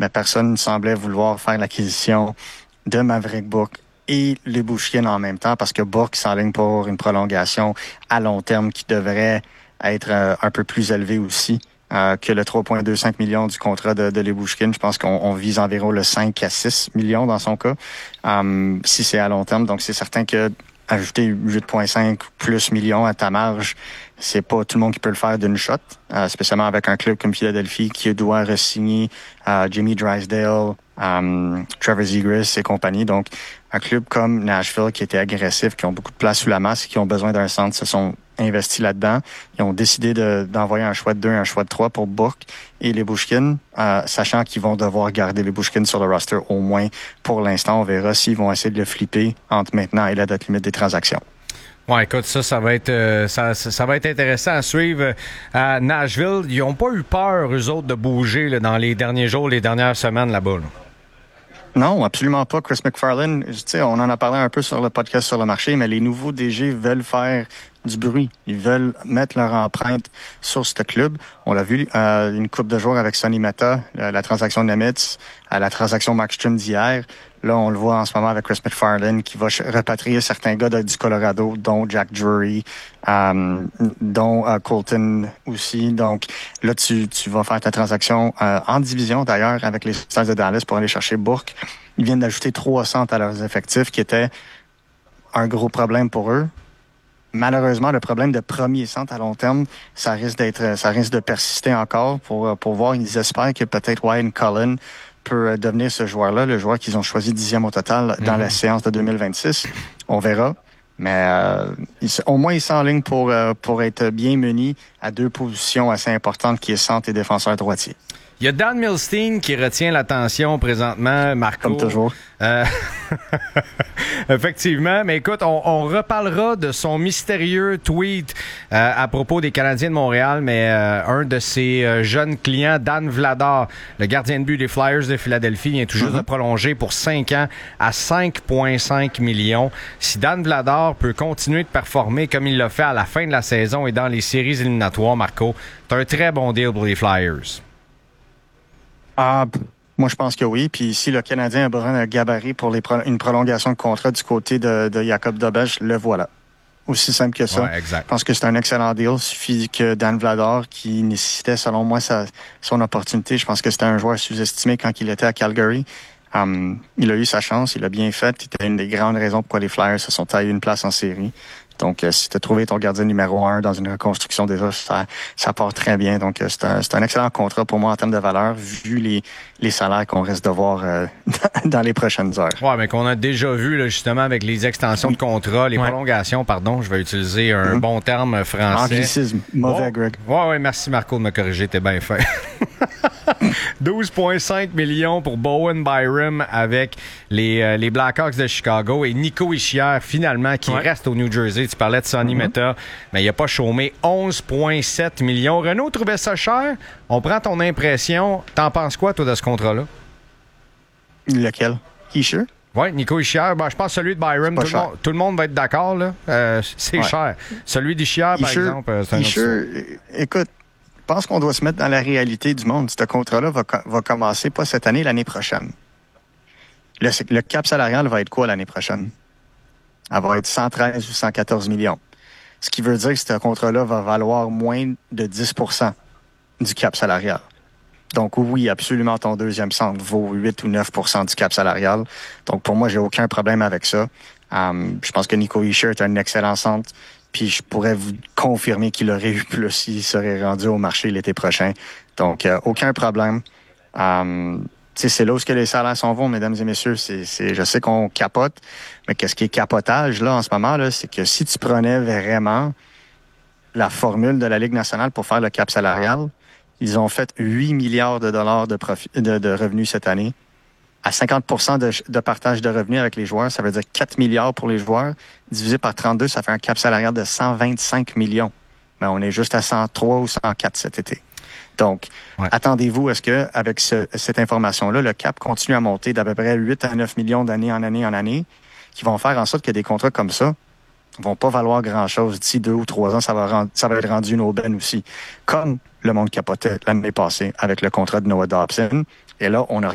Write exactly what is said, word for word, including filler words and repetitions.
mais personne ne semblait vouloir faire l'acquisition de Maverick Bourque et Lyubushkin en même temps, parce que Bourque s'enligne pour une prolongation à long terme qui devrait être euh, un peu plus élevée aussi euh, que le trois virgule vingt-cinq millions du contrat de, de Lyubushkin. Je pense qu'on on vise environ le cinq à six millions dans son cas, um, si c'est à long terme. Donc, c'est certain que ajouter huit virgule cinq plus millions à ta marge, c'est pas tout le monde qui peut le faire d'une shot, euh, spécialement avec un club comme Philadelphie qui doit re-signer euh, Jimmy Drysdale, um, Trevor Zegras et compagnie. Donc, un club comme Nashville qui était agressif, qui ont beaucoup de place sous la masse et qui ont besoin d'un centre, se sont investis là-dedans. Ils ont décidé de, d'envoyer un choix de deux, un choix de trois pour Bourque et Lyubushkin, euh, sachant qu'ils vont devoir garder Lyubushkin sur le roster au moins pour l'instant. On verra s'ils vont essayer de le flipper entre maintenant et la date limite des transactions. Ouais, écoute, ça, ça va être, euh, ça, ça, ça va être intéressant à suivre. À Nashville, ils n'ont pas eu peur, eux autres, de bouger là, dans les derniers jours, les dernières semaines là-bas. Là. Non, absolument pas. Chris McFarland, tu sais, on en a parlé un peu sur le podcast sur le marché, mais les nouveaux D G veulent faire du bruit. Ils veulent mettre leur empreinte sur ce club. On l'a vu euh, une couple de jours avec Sonny Meta, la, la transaction de Nemitz, à la transaction Markstrom d'hier. Là, on le voit en ce moment avec Chris McFarland qui va repatrier certains gars de, du Colorado, dont Jack Drury, euh, dont euh, Colton aussi. Donc là, tu, tu vas faire ta transaction euh, en division d'ailleurs avec les Stars de Dallas pour aller chercher Bourque. Ils viennent d'ajouter trois centres à leurs effectifs, qui était un gros problème pour eux. Malheureusement, le problème de premier centre à long terme, ça risque d'être, ça risque de persister encore pour, pour voir. Ils espèrent que peut-être Wyatt Cullen peut devenir ce joueur-là, le joueur qu'ils ont choisi dixième au total dans mmh. la séance de deux mille vingt-six. On verra. Mais euh, il, au moins, il s'enligne pour, euh, pour être bien muni à deux positions assez importantes qui est centre et défenseur droitier. Il y a Dan Milstein qui retient l'attention présentement, Marco. Comme toujours. Euh... Effectivement, mais écoute, on, on reparlera de son mystérieux tweet euh, à propos des Canadiens de Montréal, mais euh, un de ses euh, jeunes clients, Dan Vladar, le gardien de but des Flyers de Philadelphie, vient tout juste mm-hmm. de prolonger pour cinq ans à cinq virgule cinq millions. Si Dan Vladar peut continuer de performer comme il l'a fait à la fin de la saison et dans les séries éliminatoires, Marco, c'est un très bon deal pour les Flyers. Ah, moi, je pense que oui. Puis si le Canadien a besoin d'un gabarit pour les pro- une prolongation de contrat du côté de, de Jacob Dobej, le voilà. Aussi simple que ça. Ouais, exact. Je pense que c'est un excellent deal. Il suffit que Dan Vladar, qui nécessitait, selon moi, sa, son opportunité, je pense que c'était un joueur sous-estimé quand il était à Calgary. Um, il a eu sa chance, il a bien fait. C'était une des grandes raisons pourquoi les Flyers se sont taillés une place en série. Donc, euh, si tu as trouvé ton gardien numéro un dans une reconstruction déjà, ça, ça part très bien. Donc, euh, c'est, un, c'est un excellent contrat pour moi en termes de valeur, vu les, les salaires qu'on risque de voir euh, dans les prochaines heures. Ouais, mais qu'on a déjà vu là, justement avec les extensions de contrat, les ouais. prolongations, pardon, je vais utiliser un mm-hmm. bon terme français. Anglicisme, mauvais, oh. Greg. Ouais, ouais, merci Marco de me corriger, t'es bien fait. douze virgule cinq millions pour Bowen Byram avec les, euh, les Blackhawks de Chicago et Nico Hischier, finalement, qui ouais. reste au New Jersey. Tu parlais de Sonny mm-hmm. Meta, mais il n'a pas chômé. onze virgule sept millions. Renaud trouvait ça cher. On prend ton impression. T'en penses quoi, toi, de ce contrat-là? Lequel? Hischier? Oui, Nico Hischier. Ben, je pense celui de Byram. Tout le, monde, tout le monde va être d'accord. Là. Euh, c'est ouais. cher. Celui d'Hischier, par exemple, c'est un Hischier, autre écoute, je pense qu'on doit se mettre dans la réalité du monde. Ce contrat-là va, va commencer pas cette année, l'année prochaine. Le, le cap salarial va être quoi l'année prochaine? Elle va être cent treize ou cent quatorze millions. Ce qui veut dire que ce contrat-là va valoir moins de dix pour cent du cap salarial. Donc oui, absolument, ton deuxième centre vaut huit ou neuf pour cent du cap salarial. Donc pour moi, j'ai aucun problème avec ça. Um, je pense que Nico Hischier est un excellent centre. Puis je pourrais vous confirmer qu'il aurait eu plus s'il serait rendu au marché l'été prochain. Donc, euh, aucun problème. Um, c'est là où ce que les salaires s'en vont, mesdames et messieurs. C'est, c'est, je sais qu'on capote, mais qu'est-ce qui est capotage là en ce moment, là, c'est que si tu prenais vraiment la formule de la Ligue nationale pour faire le cap salarial, ils ont fait huit milliards de dollars de, profit, de, de revenus cette année. À cinquante pour cent de, de partage de revenus avec les joueurs, ça veut dire quatre milliards pour les joueurs. Divisé par trente-deux, ça fait un cap salarial de cent vingt-cinq millions. Mais on est juste à cent trois ou cent quatre cet été. Donc, ouais. attendez-vous à ce que, avec ce, cette information-là, le cap continue à monter d'à peu près huit à neuf millions d'année en année en année, qui vont faire en sorte que des contrats comme ça vont pas valoir grand-chose. D'ici deux ou trois ans, ça va, rendre, ça va être rendu une aubaine aussi. Comme le monde capotait l'année passée avec le contrat de Noah Dobson. Et là, on a